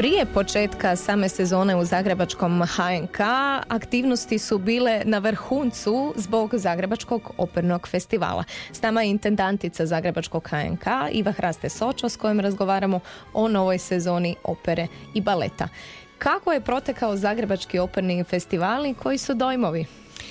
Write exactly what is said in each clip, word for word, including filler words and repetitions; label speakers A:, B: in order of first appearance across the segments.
A: Prije početka same sezone u Zagrebačkom H N K aktivnosti su bile na vrhuncu zbog Zagrebačkog opernog festivala. S nama je intendantica Zagrebačkog H N K Iva Hraste Sočo, s kojom razgovaramo o novoj sezoni opere i baleta. Kako je protekao Zagrebački operni festival i koji su dojmovi?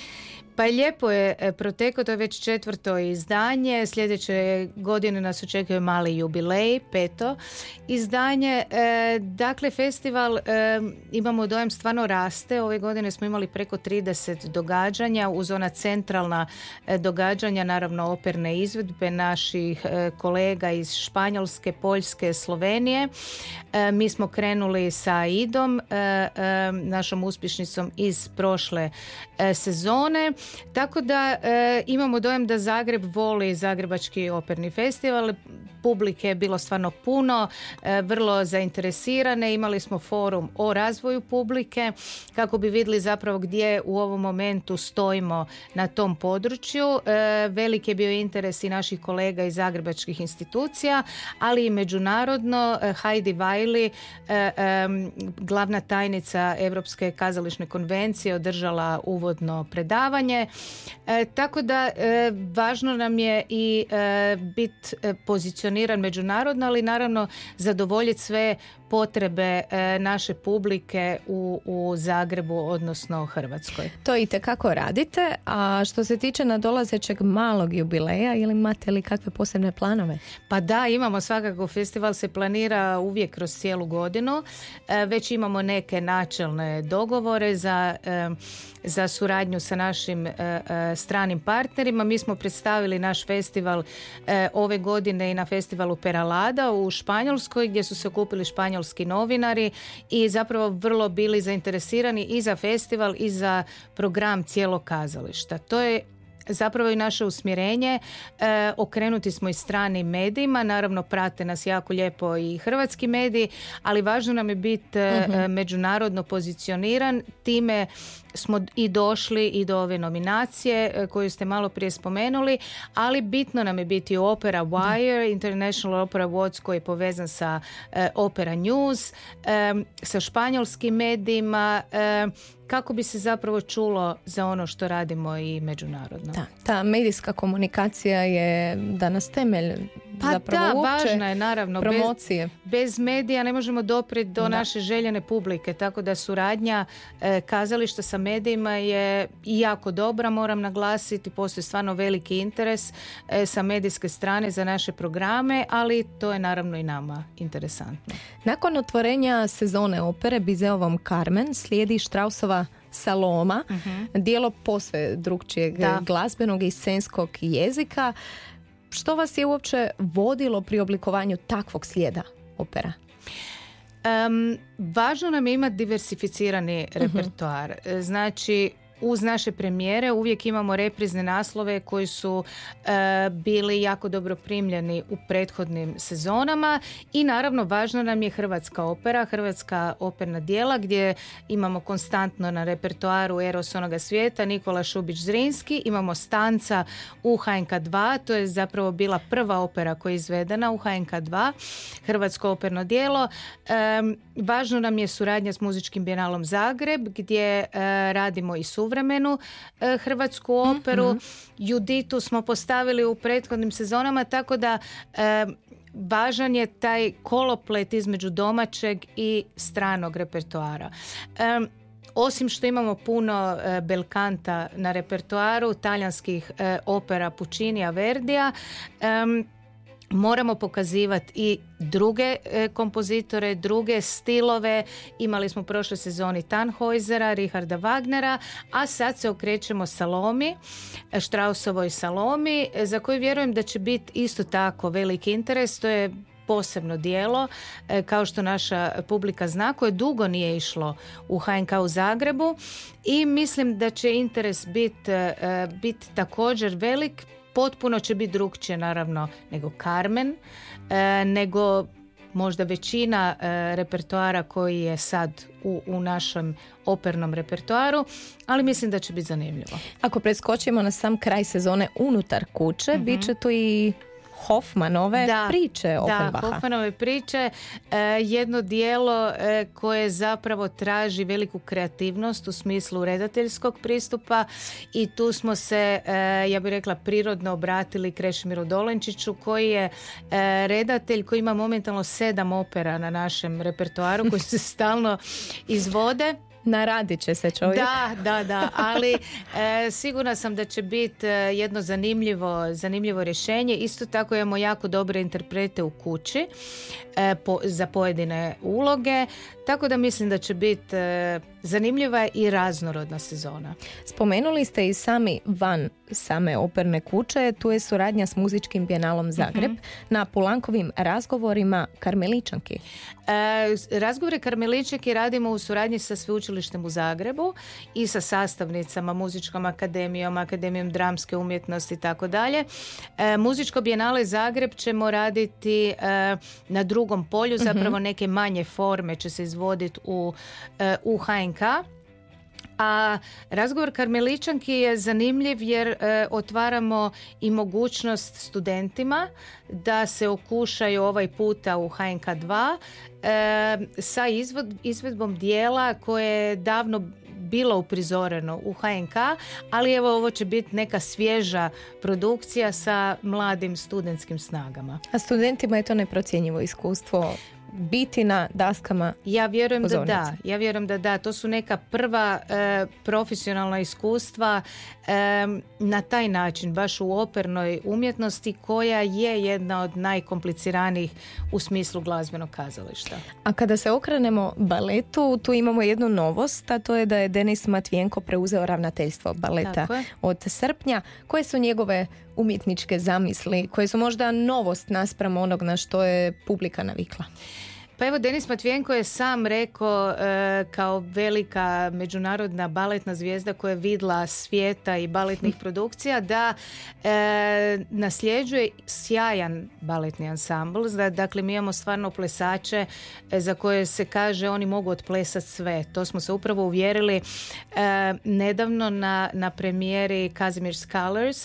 B: Pa lijepo je protekao, to je već četvrto izdanje, sljedeće godine nas očekuje mali jubilej, peto izdanje. E, dakle, festival e, imamo dojam stvarno raste, ove godine smo imali preko trideset događanja, uz ona centralna e, događanja, naravno operne izvedbe naših e, kolega iz Španjolske, Poljske, Slovenije. E, mi smo krenuli sa Aidom, e, e, našom uspješnicom iz prošle e, sezone. Tako da e, imamo dojam da Zagreb voli Zagrebački operni festival. Publike je bilo stvarno puno, e, vrlo zainteresirane. Imali smo forum o razvoju publike kako bi vidjeli zapravo gdje u ovom momentu stojimo na tom području. E, velik je bio interes i naših kolega iz zagrebačkih institucija, ali i međunarodno. E, Heidi Wiley, e, e, glavna tajnica Europske kazališne konvencije, održala uvodno predavanje. E, tako da e, važno nam je i e, biti e, pozicioniran međunarodno, ali naravno zadovoljiti sve potrebe e, naše publike u, u Zagrebu, odnosno Hrvatskoj.
A: To itekako radite, a što se tiče nadolazećeg malog jubileja, ili imate li kakve posebne planove?
B: Pa da, imamo svakako, festival se planira uvijek kroz cijelu godinu, e, već imamo neke načelne dogovore za, e, za suradnju sa našim e, e, stranim partnerima. Mi smo predstavili naš festival e, ove godine i na festivalu Peralada u Španjolskoj, gdje su se okupili španjolski novinari i zapravo vrlo bili zainteresirani i za festival i za program cijelog kazališta. To je zapravo i naše usmjerenje. E, okrenuti smo i stranim medijima, naravno prate nas jako lijepo i hrvatski mediji, ali važno nam je biti uh-huh. međunarodno pozicioniran. Time smo i došli i do ove nominacije koju ste malo prije spomenuli, ali bitno nam je biti Opera Wire, da. International Opera Awards, koji je povezan sa uh, Opera News, um, sa španjolskim medijima, um, kako bi se zapravo čulo za ono što radimo i međunarodno.
A: Da, ta medijska komunikacija je danas temelj
B: pa
A: zapravo
B: da,
A: uopće
B: važna je naravno.
A: promocije.
B: Bez, bez medija ne možemo doprijeti do
A: da.
B: naše željene publike, tako da suradnja e, kazališta sa medijima je jako dobra, moram naglasiti, postoji stvarno veliki interes e, sa medijske strane za naše programe, ali to je naravno i nama interesantno.
A: Nakon otvorenja sezone opere Bizeovom Carmen slijedi Straussova Saloma, uh-huh. dijelo posve drugčijeg da. glazbenog i scenskog jezika. Što vas je uopće vodilo pri oblikovanju takvog slijeda opera?
B: Um, važno nam je imati diversificirani uh-huh. repertoar. Znači, uz naše premijere uvijek imamo reprizne naslove koji su e, bili jako dobro primljeni u prethodnim sezonama i naravno važno nam je hrvatska opera, hrvatska operna djela gdje imamo konstantno na repertoaru Eros onoga svijeta, Nikola Šubić Zrinski, imamo Stanca u H N K dva, to je zapravo bila prva opera koja je izvedena u H N K dva, hrvatsko operno djelo. E, važno nam je suradnja s Muzičkim bijenalom Zagreb gdje e, radimo i suvremenu vremenu e, hrvatsku operu. Mm-hmm. Juditu smo postavili u prethodnim sezonama, tako da e, važan je taj koloplet između domaćeg i stranog repertoara. E, osim što imamo puno e, belkanta na repertoaru, talijanskih e, opera Puccinija, Verdija, e, moramo pokazivati i druge e, kompozitore, druge stilove. Imali smo prošle sezoni Tannhäusera, Richarda Wagnera, a sad se okrećemo Salomi, Straussovoj Salomi, za koju vjerujem da će biti isto tako veliki interes. To je posebno djelo, e, kao što naša publika zna, koje dugo nije išlo u H N K u Zagrebu i mislim da će interes biti e, bit također velik. Potpuno će biti drukčije naravno nego Carmen, e, nego možda većina e, repertoara koji je sad u, u našem opernom repertoaru, ali mislim da će biti zanimljivo.
A: Ako preskočimo na sam kraj sezone unutar kuće, mm-hmm. bit će tu i Hoffmanove
B: da,
A: priče Offenbacha.
B: Da, Hoffmanove priče, e, jedno dijelo e, koje zapravo traži veliku kreativnost u smislu redateljskog pristupa i tu smo se, e, ja bih rekla, prirodno obratili Krešimiru Dolenčiću koji je e, redatelj koji ima momentalno sedam opera na našem repertoaru koji se stalno izvode.
A: Naradit će se čovjek.
B: Da, da, da, ali e, sigurna sam da će biti jedno zanimljivo, zanimljivo rješenje. Isto tako imamo jako dobre interprete u kući e, po, za pojedine uloge, tako da mislim da će biti e, zanimljiva i raznorodna sezona.
A: Spomenuli ste i sami van same operne kuće, tu je suradnja s Muzičkim bijenalom Zagreb uh-huh. na Pulankovim razgovorima Karmeličanki.
B: E, razgovore Karmeličanki radimo u suradnji sa Sveučilištem u Zagrebu i sa sastavnicama Muzičkom akademijom, Akademijom dramske umjetnosti i tako dalje. Muzičko bijenale Zagreb ćemo raditi e, na drugom polju, zapravo uh-huh. neke manje forme će se izvoditi u, e, u H N K. A razgovor Karmeličanki je zanimljiv jer e, otvaramo i mogućnost studentima da se okušaju ovaj puta u H N K dva e, sa izvod, izvedbom dijela koje je davno bilo uprizoreno u H N K, ali evo ovo će biti neka svježa produkcija sa mladim studentskim snagama.
A: A studentima je to neprocjenjivo iskustvo biti na daskama.
B: Ja vjerujem
A: pozornice.
B: da da. Ja vjerujem da da. To su neka prva e, profesionalna iskustva e, na taj način, baš u opernoj umjetnosti koja je jedna od najkompliciranijih u smislu glazbenog kazališta.
A: A kada se okrenemo baletu, tu imamo jednu novost, a to je da je Denis Matvijenko preuzeo ravnateljstvo baleta od srpnja. Koje su njegove umjetničke zamisli, koje su možda novost naspram onog na što je publika navikla?
B: Pa evo, Denis Matvijenko je sam rekao e, kao velika međunarodna baletna zvijezda koja je vidla svijeta i baletnih produkcija da e, nasljeđuje sjajan baletni ansambl. Dakle, mi imamo stvarno plesače e, za koje se kaže oni mogu otplesati sve. To smo se upravo uvjerili e, nedavno na, na premijeri Kazimier's Colors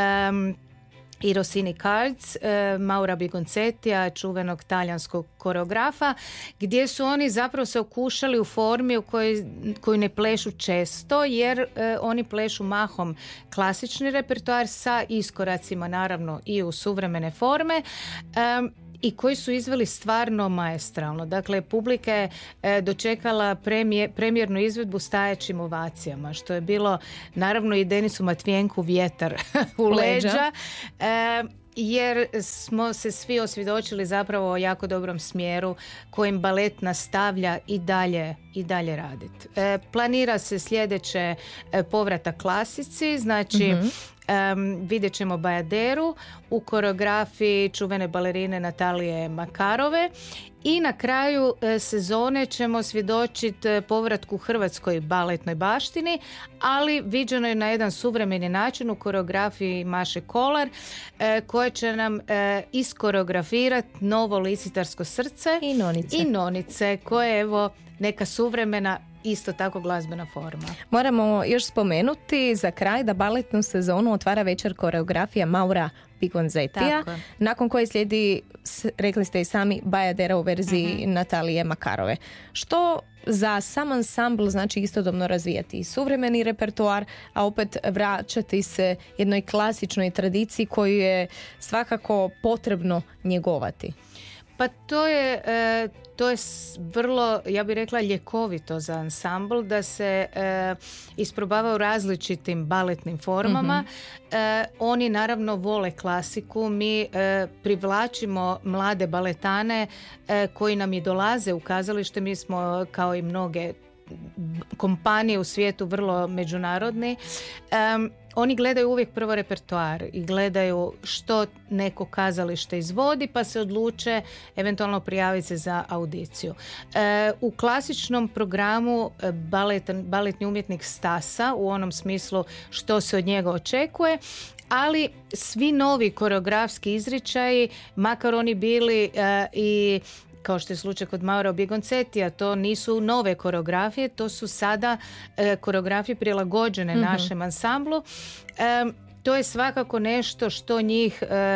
B: e, i Rossini Cards, e, Maura Bigoncetija, čuvenog talijanskog koreografa, gdje su oni zapravo se okušali u formi u kojoj, koju ne plešu često, jer e, oni plešu mahom klasični repertoar sa iskoracima naravno i u suvremene forme. E, i koji su izveli stvarno maestralno. Dakle, publika je e, dočekala premije, premijernu izvedbu stajaćim ovacijama, što je bilo naravno i Denisu Matvijenku vjetar u leđa. E, jer smo se svi osvjedočili zapravo o jako dobrom smjeru kojim balet nastavlja i dalje, i dalje raditi. E, planira se sljedeće e, povratak klasici, znači mm-hmm. Um, vidjet ćemo Bajaderu u koreografiji čuvene balerine Natalije Makarove i na kraju e, sezone ćemo svjedočiti e, povratku hrvatskoj baletnoj baštini, ali viđeno je na jedan suvremeni način u koreografiji Maše Kolar e, koja će nam e, iskoreografirati novo licitarsko srce
A: i nonice,
B: i nonice koje evo neka suvremena isto tako glazbena forma.
A: Moramo još spomenuti za kraj da baletnu sezonu otvara večer koreografija Maura Bigonzetija, nakon koje slijedi, rekli ste i sami, Bajadera u verziji uh-huh. Natalije Makarove. Što za sam ansambl znači istodobno razvijati i suvremeni repertoar, a opet vraćati se jednoj klasičnoj tradiciji koju je svakako potrebno njegovati.
B: Pa to je, e, to je vrlo, ja bih rekla, ljekovito za ansambl da se e, isprobava u različitim baletnim formama. Mm-hmm. E, oni naravno vole klasiku. Mi e, privlačimo mlade baletane e, koji nam i dolaze u kazalište. Mi smo kao i mnoge kompanije u svijetu vrlo međunarodni. Um, oni gledaju uvijek prvo repertoar i gledaju što neko kazalište izvodi, pa se odluče eventualno prijaviti se za audiciju. E, u klasičnom programu balet, baletni umjetnik stasa u onom smislu što se od njega očekuje, ali svi novi koreografski izričaji, makar oni bili e, i kao što je slučaj kod Maura Bigoncetija, to nisu nove koreografije, to su sada e, koreografije prilagođene mm-hmm. našem ansamblu. E, to je svakako nešto što njih e,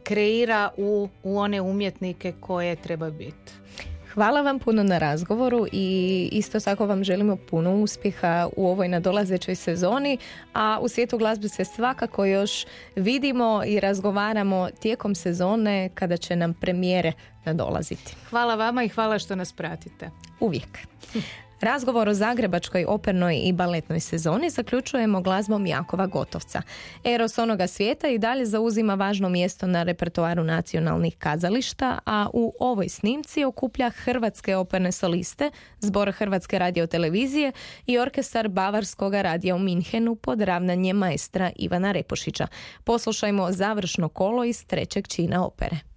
B: kreira u, u one umjetnike koje treba biti.
A: Hvala vam puno na razgovoru i isto tako vam želimo puno uspjeha u ovoj nadolazećoj sezoni, a u svijetu glazbe se svakako još vidimo i razgovaramo tijekom sezone kada će nam premijere nadolaziti.
B: Hvala vama i hvala što nas pratite.
A: Uvijek. Razgovor o zagrebačkoj opernoj i baletnoj sezoni zaključujemo glazbom Jakova Gotovca. Eros onoga svijeta i dalje zauzima važno mjesto na repertoaru nacionalnih kazališta, a u ovoj snimci okuplja hrvatske operne soliste, zbor Hrvatske radiotelevizije i orkestar Bavarskog radija u Minhenu pod ravnanjem maestra Ivana Repošića. Poslušajmo završno kolo iz trećeg čina opere.